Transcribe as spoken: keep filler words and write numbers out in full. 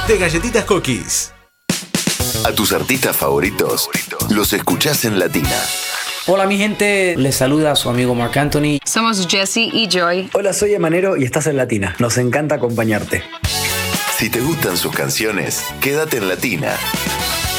de Galletitas Cookies. A tus artistas favoritos los escuchás en Latina. Hola mi gente, les saluda su amigo Marc Anthony. Somos Jessie y Joy. Hola, soy Emanero y estás en Latina. Nos encanta acompañarte. Si te gustan sus canciones, quédate en Latina.